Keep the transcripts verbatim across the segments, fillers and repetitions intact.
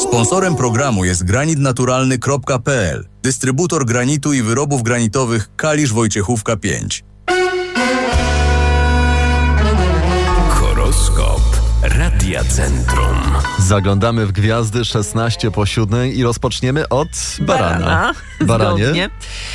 Sponsorem programu jest granit naturalny kropka p l, dystrybutor granitu i wyrobów granitowych Kalisz Wojciechówka pięć. Horoskop Radia Centrum. Zaglądamy w gwiazdy szesnaście po siódmej i rozpoczniemy od barana. Barana. Baranie. Zgodnie.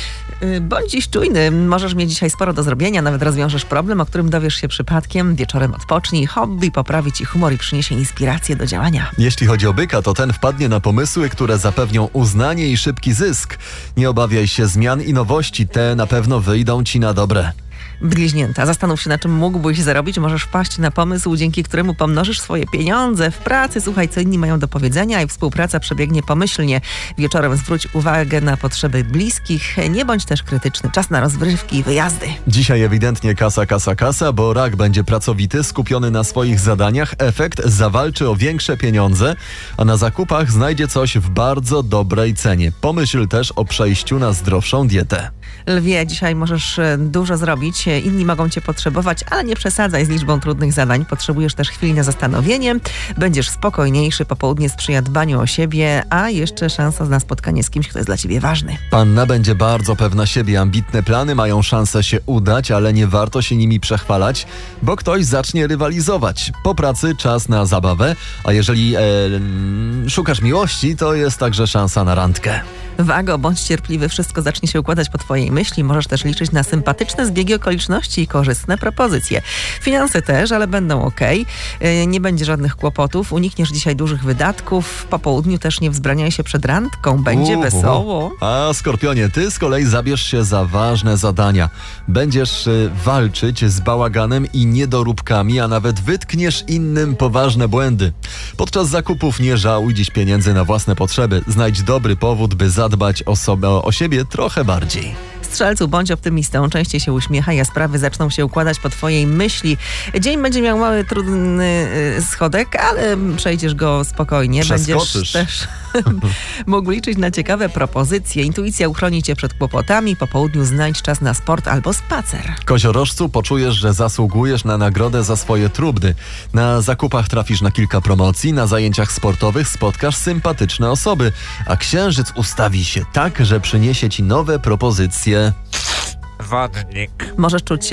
Bądź dziś czujny, możesz mieć dzisiaj sporo do zrobienia, nawet rozwiążesz problem, o którym dowiesz się przypadkiem. Wieczorem odpocznij, hobby poprawi ci humor i przyniesie inspirację do działania. Jeśli chodzi o byka, to ten wpadnie na pomysły, które zapewnią uznanie i szybki zysk. Nie obawiaj się zmian i nowości, te na pewno wyjdą ci na dobre. Bliźnięta, zastanów się, na czym mógłbyś zarobić. Możesz wpaść na pomysł, dzięki któremu pomnożysz swoje pieniądze. W pracy słuchaj, co inni mają do powiedzenia i współpraca przebiegnie pomyślnie. Wieczorem zwróć uwagę na potrzeby bliskich. Nie bądź też krytyczny. Czas na rozrywki i wyjazdy. Dzisiaj ewidentnie kasa, kasa, kasa, bo rak będzie pracowity, skupiony na swoich zadaniach. Efekt zawalczy o większe pieniądze, a na zakupach znajdzie coś w bardzo dobrej cenie. Pomyśl też o przejściu na zdrowszą dietę. Lwie, dzisiaj możesz dużo zrobić. Inni mogą cię potrzebować, ale nie przesadzaj z liczbą trudnych zadań. Potrzebujesz też chwili na zastanowienie. Będziesz spokojniejszy, popołudnie sprzyja dbaniu o siebie, a jeszcze szansa na spotkanie z kimś, kto jest dla ciebie ważny. Panna będzie bardzo pewna siebie. Ambitne plany mają szansę się udać, ale nie warto się nimi przechwalać, bo ktoś zacznie rywalizować. Po pracy czas na zabawę, a jeżeli e, szukasz miłości, to jest także szansa na randkę. Wago, bądź cierpliwy, wszystko zacznie się układać po twojej myśli. Możesz też liczyć na sympatyczne zbiegi okoliczności i korzystne propozycje. Finanse też, ale będą okej. Yy, nie będzie żadnych kłopotów. Unikniesz dzisiaj dużych wydatków. Po południu też nie wzbraniaj się przed randką. Będzie Uhu. wesoło. A Skorpionie, ty z kolei zabierz się za ważne zadania. Będziesz y, walczyć z bałaganem i niedoróbkami, a nawet wytkniesz innym poważne błędy. Podczas zakupów nie żałuj dziś pieniędzy na własne potrzeby. Znajdź dobry powód, by zadbać o, sobie, o siebie trochę bardziej. Strzelcu, bądź optymistą, częściej się uśmiechaj, a sprawy zaczną się układać po twojej myśli. Dzień będzie miał mały, trudny y, schodek, ale przejdziesz go spokojnie. Przeskoczysz. Będziesz też mógł liczyć na ciekawe propozycje. Intuicja uchroni cię przed kłopotami. Po południu znajdź czas na sport albo spacer. Koziorożcu, poczujesz, że zasługujesz na nagrodę za swoje trudy. Na zakupach trafisz na kilka promocji, na zajęciach sportowych spotkasz sympatyczne osoby, a księżyc ustawi się tak, że przyniesie ci nowe propozycje. Wodnik. Możesz czuć się